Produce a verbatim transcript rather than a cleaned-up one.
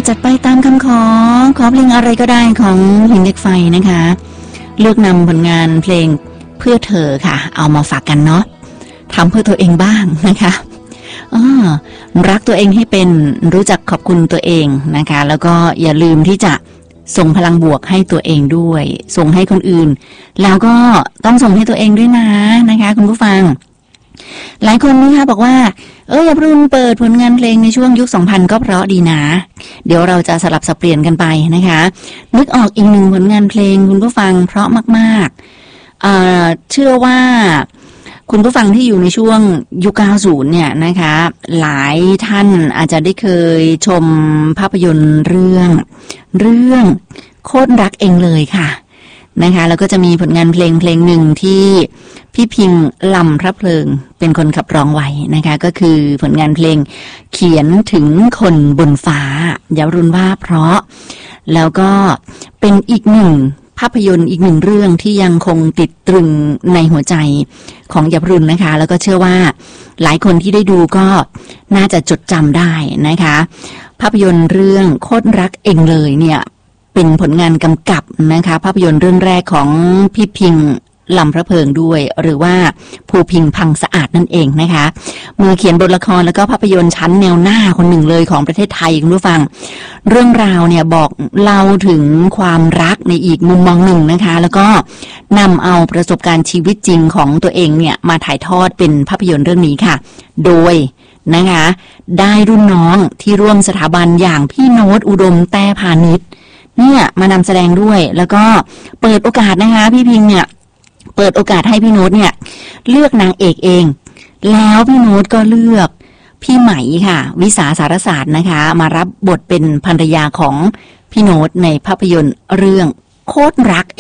จัดไปตามคำขอขอเพลงอะไรก็ได้ของหินเหล็กไฟนะคะเลือกนำผลงานเพลงเพื่อเธอค่ะเอามาฝากกันเนาะทำเพื่อตัวเองบ้างนะคะอ๋อรักตัวเองให้เป็นรู้จักขอบคุณตัวเองนะคะแล้วก็อย่าลืมที่จะส่งพลังบวกให้ตัวเองด้วยส่งให้คนอื่นแล้วก็ต้องส่งให้ตัวเองด้วยนะนะคะคุณผู้ฟังหลายคนนะคะบอกว่าเอออย่าพรุ่งเปิดผลงานเพลงในช่วงยุค สองพัน ก็เพราะดีนะเดี๋ยวเราจะสลับสับเปลี่ยนกันไปนะคะนึกออกอีกหนึ่งผลงานเพลงคุณผู้ฟังเพราะมากๆเอ่อเชื่อว่าคุณผู้ฟังที่อยู่ในช่วงยุค เก้าสิบ เนี่ยนะคะหลายท่านอาจจะได้เคยชมภาพยนตร์เรื่องเรื่องโคตรรักเองเลยค่ะนะคะแล้วก็จะมีผลงานเพลงเพลงหนึ่งที่พี่พิงค์ลำพระเพลิงเป็นคนขับร้องไว้นะคะก็คือผลงานเพลงเขียนถึงคนบนฟ้าอย่ารุนว่าเพราะแล้วก็เป็นอีกหนึ่งภาพยนตร์อีกหนึ่งเรื่องที่ยังคงติดตรึงในหัวใจของยับรุนนะคะแล้วก็เชื่อว่าหลายคนที่ได้ดูก็น่าจะจดจำได้นะคะภาพยนตร์เรื่องโคตรรักเองเลยเนี่ยเป็นผลงานกำกับนะคะภาพยนตร์เรื่องแรกของพี่พิงค์ลำพระเพลิงด้วยหรือว่าภูพิงค์พังสะอาดนั่นเองนะคะมือเขียนบทละครแล้วก็ภาพยนตร์ชั้นแนวหน้าคนหนึ่งเลยของประเทศไทยคุณผู้ฟังเรื่องราวเนี่ยบอกเล่าถึงความรักในอีกมุมมองหนึ่งนะคะแล้วก็นำเอาประสบการณ์ชีวิตจริงของตัวเองเนี่ยมาถ่ายทอดเป็นภาพยนตร์เรื่องนี้ค่ะโดยนะคะได้รุ่นน้องที่ร่วมสถาบันอย่างพี่โน้ตอุดมแต้พานิชเนี่ยมานำแสดงด้วยแล้วก็เปิดโอกาสนะคะพี่พิงค์เนี่ยเปิดโอกาสให้พี่โน้ตเนี่ยเลือกนางเอกเองแล้วพี่โน้ตก็เลือกพี่ไหมค่ะวิสาสารศาสตร์นะคะมารับบทเป็นภรรยาของพี่โน้ตในภาพยนตร์เรื่องโคตรรัก